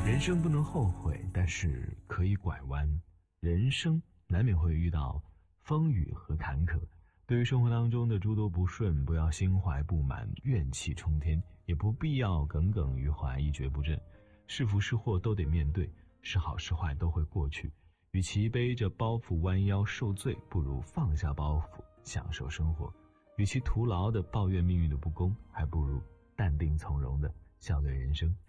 人生不能后悔，但是可以拐弯。人生难免会遇到风雨和坎坷，对于生活当中的诸多不顺，不要心怀不满，怨气冲天，也不必要耿耿于怀，一蹶不振。是福是祸都得面对，是好是坏都会过去。与其背着包袱弯腰受罪，不如放下包袱享受生活。与其徒劳的抱怨命运的不公，还不如淡定从容的笑对人生。